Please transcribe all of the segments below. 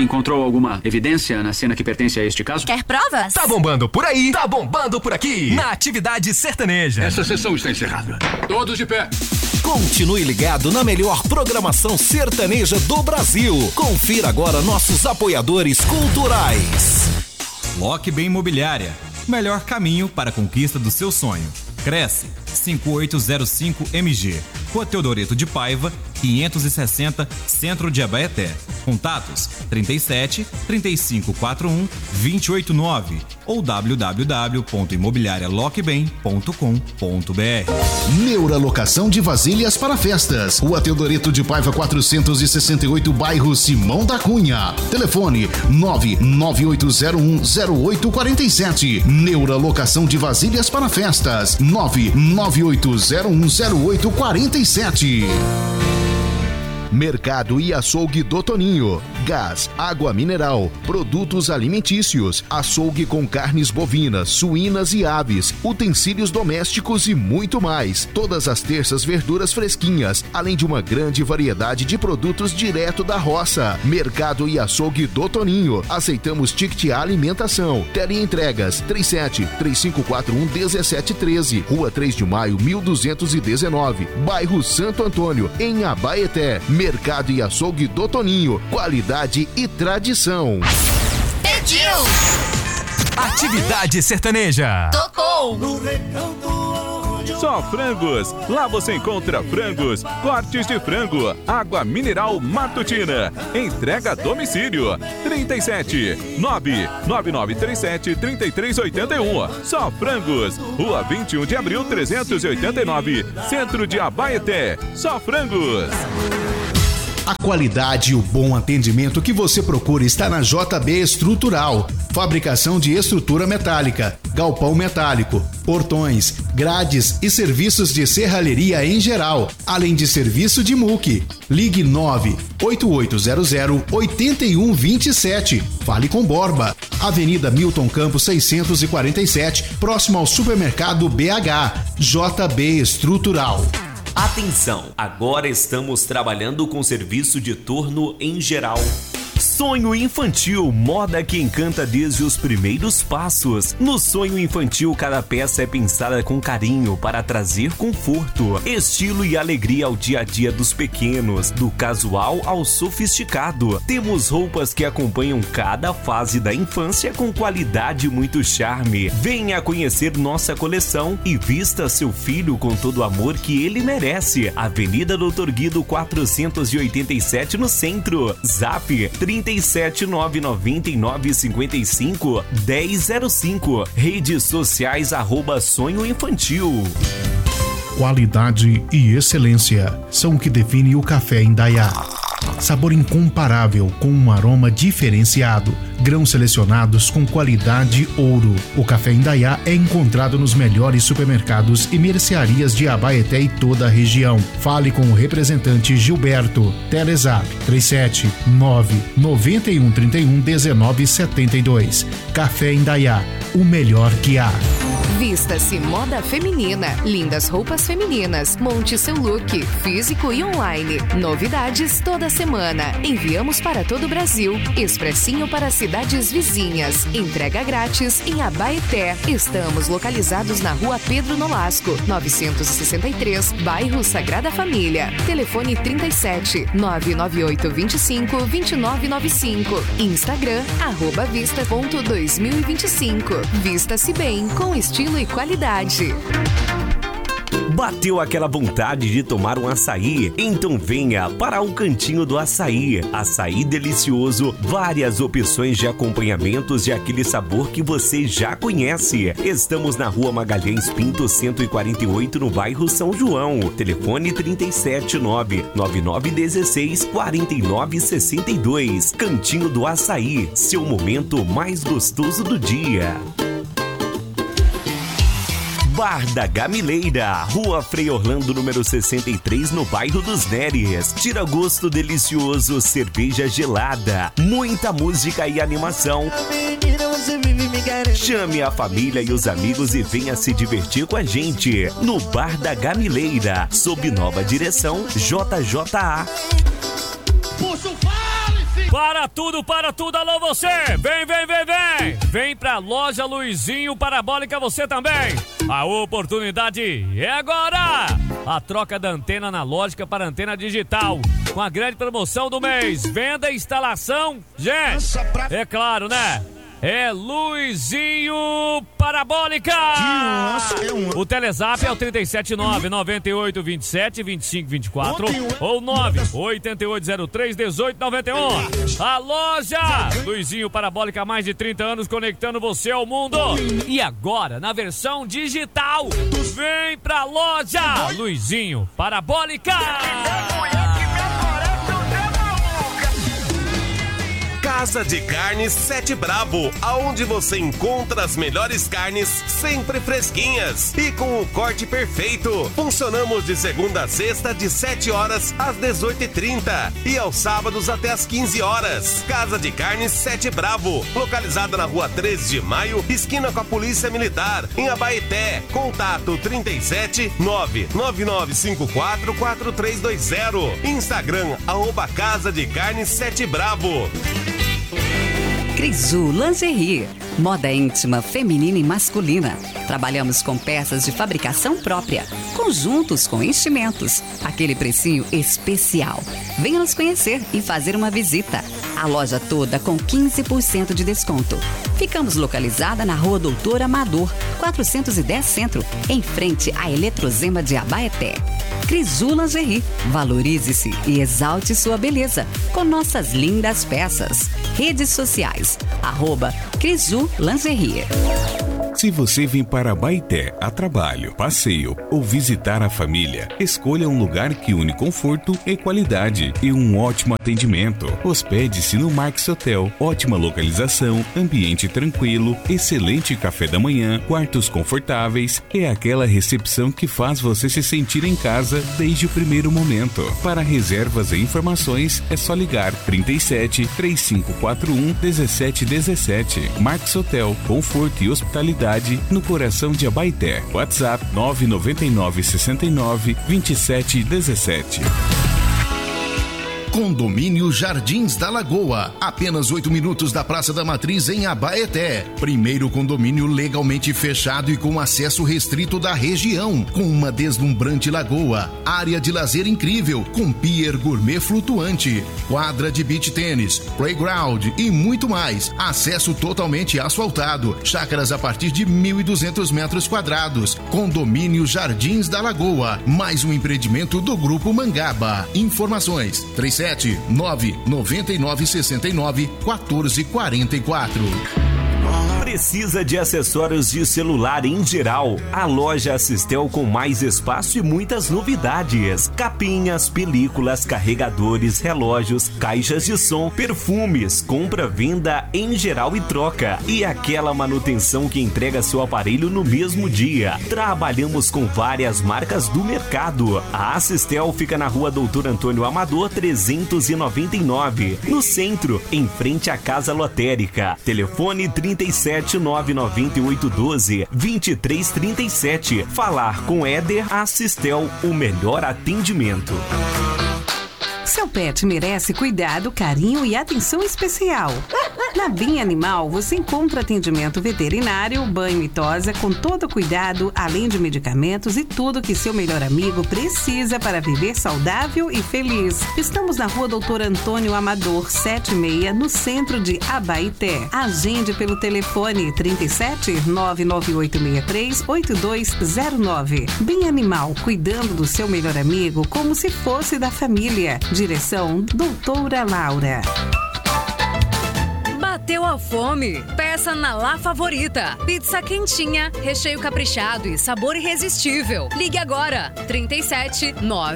encontrou alguma evidência na cena que pertence a este caso? Quer provas? Tá bombando por aí, tá bombando por aqui. Na Atividade Sertaneja. Essa sessão está encerrada. Todos de pé. Continue ligado na melhor programação sertaneja do Brasil. Confira agora nossos apoiadores culturais. Lock Bem Imobiliária. Melhor caminho para a conquista do seu sonho. Cresce 5805MG. Rua Teodoreto de Paiva, 560, Centro de Abaeté. Contatos 37 3541 289 ou www.imobiliarialockbem.com.br. Neura Locação de Vasilhas para Festas. Rua Teodoreto de Paiva 468, bairro Simão da Cunha. Telefone 998010847. Neura Locação de Vasilhas para Festas. 998010847. Mercado e Açougue do Toninho. Gás, água mineral, produtos alimentícios, açougue com carnes bovinas, suínas e aves, utensílios domésticos e muito mais. Todas as terças verduras fresquinhas, além de uma grande variedade de produtos direto da roça. Mercado e Açougue do Toninho. Aceitamos ticket alimentação. Teleentregas 37-3541-1713. Rua 3 de Maio, 1219. Bairro Santo Antônio, em Abaeté. Mercado e Açougue do Toninho. Qualidade e tradição. Pediu! Atividade Sertaneja. Tocou! Só Frangos. Lá você encontra frangos, cortes de frango, água mineral Matutina. Entrega a domicílio. 37 99937 3381. Só Frangos. Rua 21 de Abril 389. Centro de Abaeté. Só Frangos. A qualidade e o bom atendimento que você procura está na JB Estrutural. Fabricação de estrutura metálica, galpão metálico, portões, grades e serviços de serralheria em geral, além de serviço de MUC. Ligue 98800-8127. Fale com Borba. Avenida Milton Campos 647, próximo ao supermercado BH. JB Estrutural. Atenção! Agora estamos trabalhando com serviço de turno em geral. Sonho Infantil, moda que encanta desde os primeiros passos. No Sonho Infantil, cada peça é pensada com carinho para trazer conforto, estilo e alegria ao dia a dia dos pequenos, do casual ao sofisticado. Temos roupas que acompanham cada fase da infância com qualidade e muito charme. Venha conhecer nossa coleção e vista seu filho com todo o amor que ele merece. Avenida Doutor Guido 487 no centro. Zap 37999551005. Redes sociais @Sonho Infantil. Qualidade e excelência são o que define o café Indaiá. Sabor incomparável com um aroma diferenciado. Grãos selecionados com qualidade ouro. O café Indaiá é encontrado nos melhores supermercados e mercearias de Abaeté e toda a região. Fale com o representante Gilberto. Telezap 37991311972. Café Indaiá, o melhor que há. Vista-se moda feminina, lindas roupas femininas, monte seu look, físico e online. Novidades toda semana. Enviamos para todo o Brasil. Expressinho para cidades vizinhas. Entrega grátis em Abaeté. Estamos localizados na Rua Pedro Nolasco, 963, bairro Sagrada Família. Telefone 37 99825 2995. Instagram @vista.2025. Vista-se bem com estilo e qualidade. Bateu aquela vontade de tomar um açaí? Então venha para o Cantinho do Açaí. Açaí delicioso, várias opções de acompanhamentos e aquele sabor que você já conhece. Estamos na Rua Magalhães Pinto 148, no bairro São João. Telefone 37999164962. Cantinho do Açaí, seu momento mais gostoso do dia. Bar da Gamileira, Rua Frei Orlando, número 63, no bairro dos Neres. Tira gosto delicioso, cerveja gelada, muita música e animação. Chame a família e os amigos e venha se divertir com a gente no Bar da Gamileira, sob nova direção JJA. Para tudo, alô você! Vem! Vem pra loja Luizinho Parabólica você também! A oportunidade é agora! A troca da antena analógica para antena digital, com a grande promoção do mês, venda e instalação, gente, é claro, né? É Luizinho Parabólica! O Telezap é o 379-9827-2524 ou 98803-1891. A loja Luizinho Parabólica há mais de 30 anos conectando você ao mundo. E agora, na versão digital, vem pra loja Luizinho Parabólica! Casa de Carnes Sete Bravo, aonde você encontra as melhores carnes, sempre fresquinhas e com o corte perfeito. Funcionamos de segunda a sexta, de 7 horas às 18h30 e aos sábados até às 15 horas. Casa de Carnes Sete Bravo, localizada na rua 13 de Maio, esquina com a Polícia Militar, em Abaeté. Contato 37 99954 4320. Instagram, @Casa de Carnes Sete Bravo. Crisu Lingerie, moda íntima, feminina e masculina. Trabalhamos com peças de fabricação própria, conjuntos com enchimentos, aquele precinho especial. Venha nos conhecer e fazer uma visita. A loja toda com 15% de desconto. Ficamos localizada na Rua Doutor Amador, 410 Centro, em frente à Eletrozema de Abaeté. Crisu Lingerie, valorize-se e exalte sua beleza com nossas lindas peças. Redes sociais, @Crisu Lingerie. Se você vem para Abaeté a trabalho, passeio ou visitar a família, escolha um lugar que une conforto e qualidade e um ótimo atendimento. Hospede-se no Max Hotel. Ótima localização, ambiente tranquilo, excelente café da manhã, quartos confortáveis e aquela recepção que faz você se sentir em casa desde o primeiro momento. Para reservas e informações é só ligar 37 3541 1717. Max Hotel, conforto e hospitalidade no coração de Abaeté. WhatsApp 999 69 27 17. Condomínio Jardins da Lagoa, apenas 8 minutos da Praça da Matriz em Abaeté. Primeiro condomínio legalmente fechado e com acesso restrito da região, com uma deslumbrante lagoa, área de lazer incrível, com pier gourmet flutuante, quadra de beach tênis, playground e muito mais. Acesso totalmente asfaltado, chácaras a partir de 1.200 metros quadrados. Condomínio Jardins da Lagoa, mais um empreendimento do Grupo Mangaba. Informações 379-9969-1444. Precisa de acessórios de celular em geral? A loja Assistel com mais espaço e muitas novidades. Capinhas, películas, carregadores, relógios, caixas de som, perfumes, compra, venda em geral e troca. E aquela manutenção que entrega seu aparelho no mesmo dia. Trabalhamos com várias marcas do mercado. A Assistel fica na Rua Doutor Antônio Amador 399, no centro, em frente à Casa Lotérica. Telefone 37 99812 2337. Falar com Éder Assistel, o melhor atendimento. Seu pet merece cuidado, carinho e atenção especial. Na Bem Animal, você encontra atendimento veterinário, banho e tosa com todo cuidado, além de medicamentos e tudo que seu melhor amigo precisa para viver saudável e feliz. Estamos na Rua Doutor Antônio Amador, 76, no centro de Abaeté. Agende pelo telefone 37 99863 8209. Bem Animal, cuidando do seu melhor amigo como se fosse da família. Direção Doutora Laura. Bateu a fome? Peça na La Favorita. Pizza quentinha, recheio caprichado e sabor irresistível. Ligue agora. 37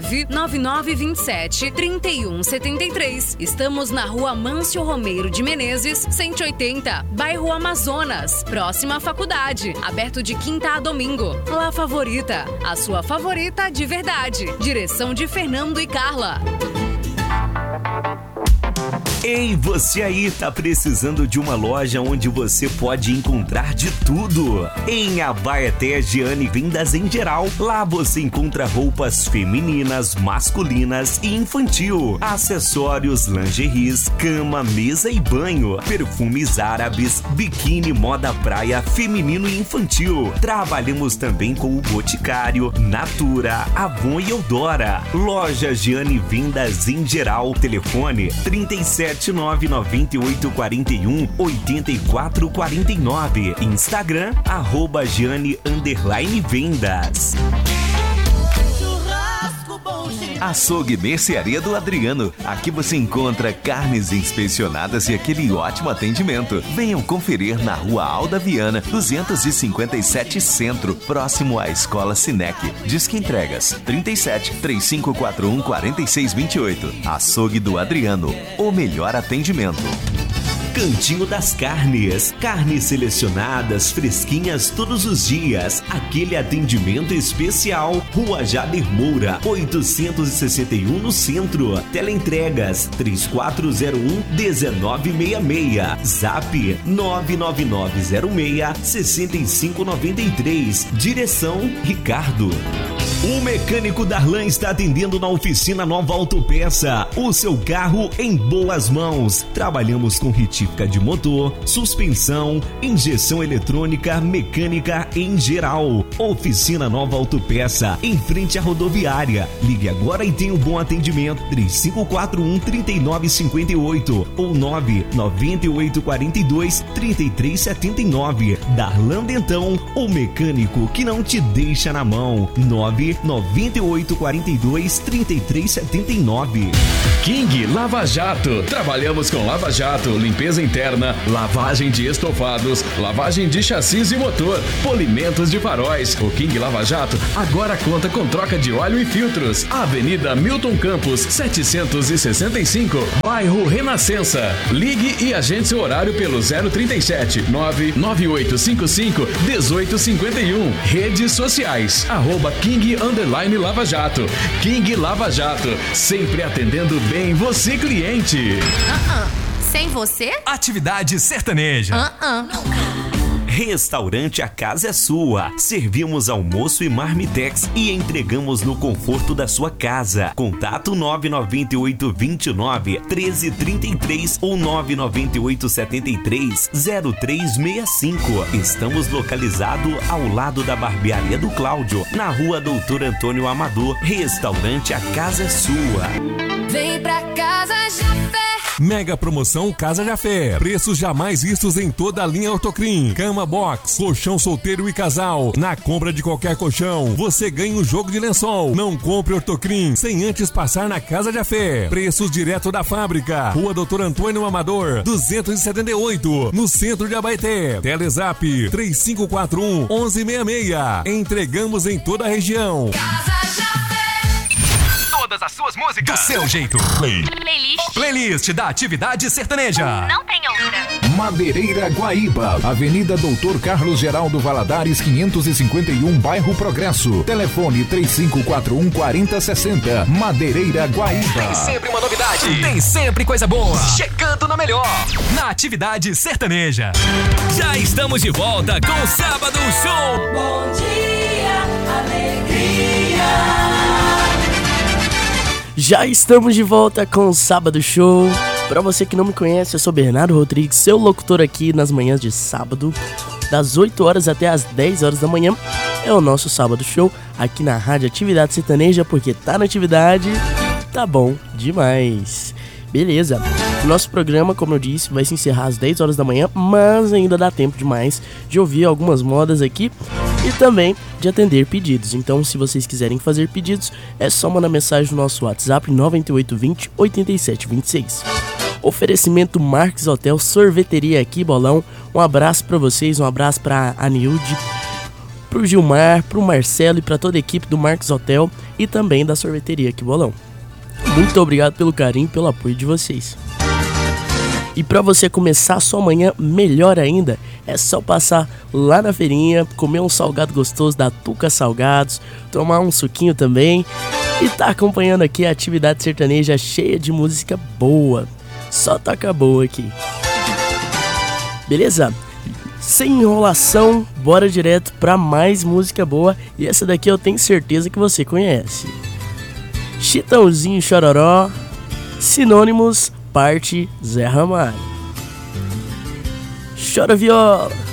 99927 3173. Estamos na Rua Mâncio Romeiro de Menezes, 180, bairro Amazonas, próxima à faculdade. Aberto de quinta a domingo. La Favorita, a sua favorita de verdade. Direção de Fernando e Carla. Ei, você aí tá precisando de uma loja onde você pode encontrar de tudo? Em Abaeté Giane Vendas em Geral. Lá você encontra roupas femininas, masculinas e infantil, acessórios, lingeries, cama, mesa e banho, perfumes árabes, biquíni, moda praia, feminino e infantil. Trabalhamos também com o Boticário, Natura, Avon e Eudora. Loja Giane Vendas em Geral. Telefone 37998418449. Instagram @Giane_Vendas. Açougue Mercearia do Adriano. Aqui você encontra carnes inspecionadas e aquele ótimo atendimento. Venham conferir na Rua Alda Viana, 257 Centro, próximo à Escola Sinec. Disque entregas 37 3541 4628. Açougue do Adriano, o melhor atendimento. Cantinho das Carnes. Carnes selecionadas, fresquinhas todos os dias. Aquele atendimento especial. Rua Jader Moura, 861 no centro. Teleentregas 3401-1966. Zap 99906-6593. Direção Ricardo. O mecânico Darlan está atendendo na oficina Nova Autopeça. O seu carro em boas mãos. Trabalhamos com retífica de motor, suspensão, injeção eletrônica, mecânica em geral. Oficina Nova Autopeça, em frente à rodoviária. Ligue agora e tenha um bom atendimento. 3541-3958 ou 99842-3379. Darlan Dentão, o mecânico que não te deixa na mão. 99842-3379. King Lava Jato. Trabalhamos com Lava Jato, limpeza interna, lavagem de estofados, lavagem de chassis e motor, polimentos de faróis. O King Lava Jato agora conta com troca de óleo e filtros. Avenida Milton Campos, 765, bairro Renascença. Ligue e agende seu horário pelo 037 99855 1851. Redes sociais, @King_Lava Jato. King Lava Jato, sempre atendendo bem você, cliente. Sem você? Atividade sertaneja. Restaurante A Casa é Sua. Servimos almoço e marmitex e entregamos no conforto da sua casa. Contato 99829-1333 ou 99873-0365. Estamos localizados ao lado da barbearia do Cláudio, na rua Doutor Antônio Amador. Restaurante A Casa é Sua. Vem pra Casa Jafé. Mega promoção Casa Jafé. Preços jamais vistos em toda a linha Ortocrim. Cama box, colchão solteiro e casal. Na compra de qualquer colchão, você ganha um jogo de lençol. Não compre Ortocrim sem antes passar na Casa Jafé. Preços direto da fábrica. Rua Doutor Antônio Amador, 278, no centro de Abaeté. Telezap 3541-1166. Entregamos em toda a região. Casa Jafé. Todas as suas músicas do seu jeito. Playlist da Atividade Sertaneja. Não tem outra. Madeireira Guaíba, Avenida Doutor Carlos Geraldo Valadares 551, bairro Progresso. Telefone 3541-4060. Madeireira Guaíba. Tem sempre uma novidade, tem sempre coisa boa. Chegando na melhor, na Atividade Sertaneja. Já estamos de volta com o Sábado Show. Bom dia, alegria. Já estamos de volta com o Sábado Show. Pra você que não me conhece, eu sou Bernardo Rodrigues, seu locutor aqui nas manhãs de sábado, das 8 horas até as 10 horas da manhã. É o nosso Sábado Show aqui na Rádio Atividade Sertaneja, porque tá na atividade, tá bom demais. Beleza, o nosso programa, como eu disse, vai se encerrar às 10 horas da manhã, mas ainda dá tempo demais de ouvir algumas modas aqui e também de atender pedidos. Então, se vocês quiserem fazer pedidos, é só mandar mensagem no nosso WhatsApp 9820-8726. Oferecimento Marques Hotel, sorveteria aqui, bolão. Um abraço pra vocês, um abraço pra Anilde, pro Gilmar, pro Marcelo e pra toda a equipe do Marques Hotel e também da sorveteria aqui, bolão. Muito obrigado pelo carinho e pelo apoio de vocês. E para você começar a sua manhã melhor ainda, é só passar lá na feirinha, comer um salgado gostoso da Tuca Salgados, tomar um suquinho também e tá acompanhando aqui a Atividade Sertaneja cheia de música boa. Só toca boa aqui. Beleza? Sem enrolação, bora direto pra mais música boa. E essa daqui eu tenho certeza que você conhece. Chitãozinho e Chororó, Sinônimos, parte Zé Ramalho. Chora viola.